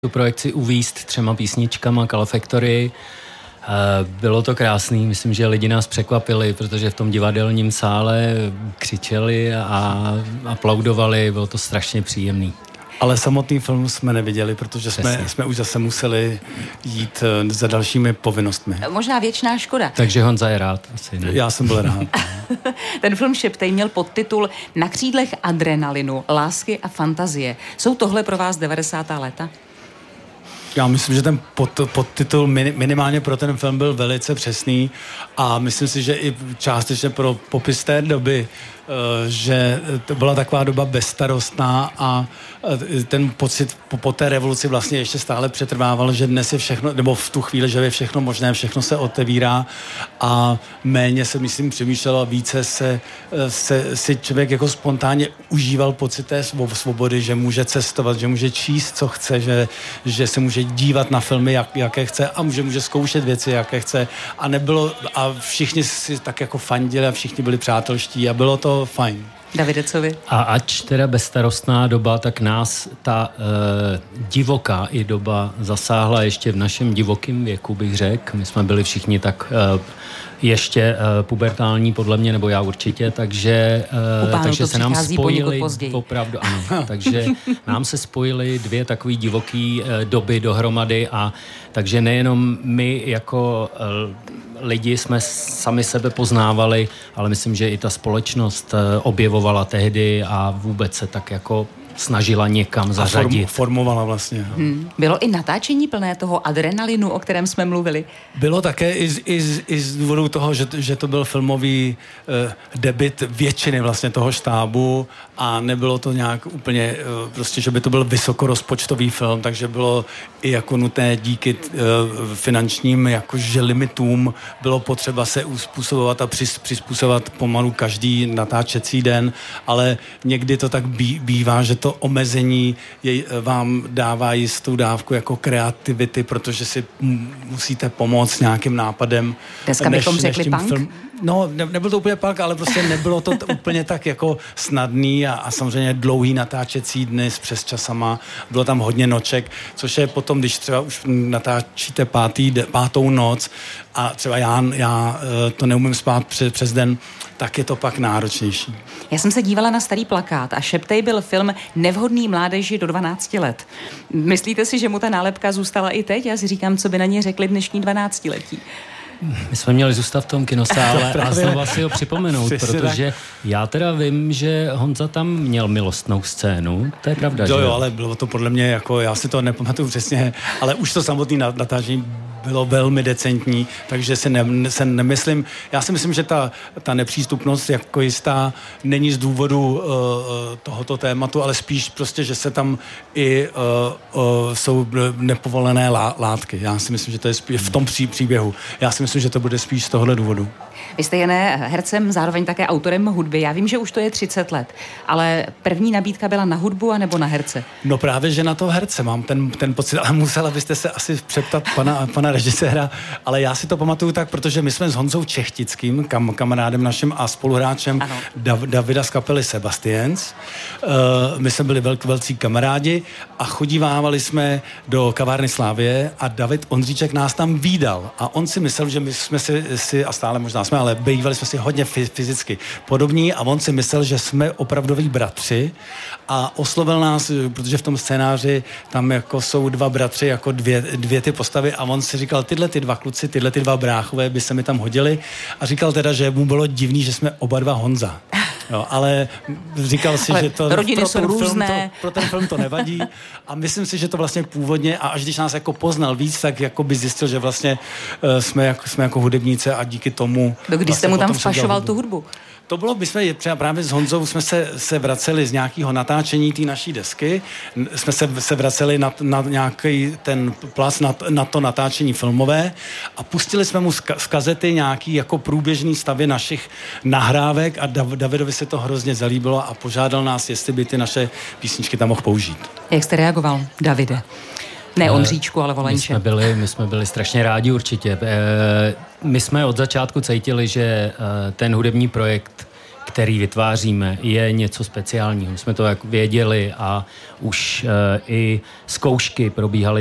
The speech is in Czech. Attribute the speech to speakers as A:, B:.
A: tu projekci uvízt 3 písničkama Kala Factory. Bylo to krásný, myslím, že lidi nás překvapili, protože v tom divadelním sále křičeli a aplaudovali, bylo to strašně příjemný.
B: Ale samotný film jsme neviděli, protože jsme už zase museli jít za dalšími povinnostmi.
C: Možná věčná škoda.
A: Takže Honza je rád, asi ne.
B: Já jsem byl rád.
C: Ten film Šeptej měl podtitul Na křídlech adrenalinu, lásky a fantazie. Jsou tohle pro vás 90. léta?
B: Já myslím, že ten podtitul minimálně pro ten film byl velice přesný a myslím si, že i částečně pro popis té doby, že to byla taková doba bezstarostná a ten pocit po té revoluci vlastně ještě stále přetrvával, že dnes je všechno, nebo v tu chvíli, že je všechno možné, všechno se otevírá a méně se, myslím, přemýšlelo a více si člověk jako spontánně užíval pocit té svobody, že může cestovat, že může číst, co chce, že se může dívat na filmy, jaké chce a může zkoušet věci, jaké chce a všichni si tak jako fandili a všichni byli přátelští a bylo to fajn.
C: Davide, co vy?
A: A ač teda bezstarostná doba, tak nás ta divoká i doba zasáhla ještě v našem divokém věku, bych řekl. My jsme byli všichni tak ještě pubertální, podle mě, nebo já určitě, takže se nám spojily, opravdu ano, takže nám se spojily 2 takové divoké doby dohromady a takže nejenom my jako lidi jsme sami sebe poznávali, ale myslím, že i ta společnost objevovala tehdy a vůbec se tak jako snažila někam zařadit.
B: Formovala vlastně.
C: Bylo i natáčení plné toho adrenalinu, o kterém jsme mluvili?
B: Bylo také i z důvodu toho, že to byl filmový debut většiny vlastně toho štábu a nebylo to nějak úplně prostě, že by to byl vysokorozpočtový film, takže bylo i jako nutné díky finančním jakože limitům bylo potřeba se uspůsobovat a přizpůsobovat pomalu každý natáčecí den, ale někdy to tak bývá, že to omezení vám dává jistou dávku jako kreativity, protože si musíte pomoct nějakým nápadem.
C: Dneska bychom řekli punk?
B: No, nebyl to úplně punk, ale prostě nebylo to úplně tak jako snadný a samozřejmě dlouhý natáčecí dny s přesčasama. Bylo tam hodně noček, což je potom, když třeba už natáčíte pátou noc a třeba já to neumím spát přes den, tak je to pak náročnější.
C: Já jsem se dívala na starý plakát a Šeptej byl film nevhodný mládeži do 12 let. Myslíte si, že mu ta nálepka zůstala i teď? Já si říkám, co by na ně řekli dnešní 12letí.
A: My jsme měli zůstat v tom kinosále a znova si ho připomenout, protože já teda vím, že Honza tam měl milostnou scénu, to je pravda, že?
B: Jo, ale bylo to podle mě jako, já si to nepamatuju přesně, ale už to samotné natáčení bylo velmi decentní, takže se nemyslím, já si myslím, že ta nepřístupnost jako jistá není z důvodu tohoto tématu, ale spíš prostě, že se tam i jsou nepovolené látky. Já si myslím, že to je spíš v tom příběhu. Já si myslím, že to bude spíš z tohohle důvodu.
C: Vy jste jen hercem, zároveň také autorem hudby. Já vím, že už to je 30 let, ale první nabídka byla na hudbu anebo na herce?
B: No právě, že na toho herce mám ten pocit, ale musela byste se asi přeptat pana režiséra, ale já si to pamatuju tak, protože my jsme s Honzou Čechtickým, kamarádem naším a spoluhráčem Davida z kapely Sebastians. My jsme byli velcí kamarádi a chodívávali jsme do kavárny Slávie a David Ondříček nás tam vídal a on si myslel, že my jsme si a stále možná jsme, ale bývali jsme si hodně fyzicky podobní a on si myslel, že jsme opravdoví bratři a oslovil nás, protože v tom scénáři tam jako jsou 2 bratři, jako dvě ty postavy a on si říkal, tyhle ty 2 kluci, tyhle ty 2 bráchové by se mi tam hodili a říkal teda, že mu bylo divný, že jsme oba 2 Honza. Jo, ale říkal si, že to pro ten film to nevadí a myslím si, že to vlastně původně a až když nás jako poznal víc, tak jako by zjistil, že vlastně jsme jako hudebníci a díky tomu...
C: Když jste mu tam vpašoval tu hudbu?
B: To bylo, my jsme třeba právě s Honzou jsme se vraceli z nějakého natáčení té naší desky, jsme se vraceli na nějaký ten plac, na to natáčení filmové a pustili jsme mu z kazety nějaký jako průběžný stavy našich nahrávek a Davidovi se to hrozně zalíbilo a požádal nás, jestli by ty naše písničky tam mohl použít. Jak
C: jste reagoval, Davide? Ne Ondříčku, ale Volenče.
A: My jsme byli strašně rádi určitě. My jsme od začátku cítili, že ten hudební projekt, který vytváříme, je něco speciálního. My jsme to jako věděli a už i zkoušky probíhaly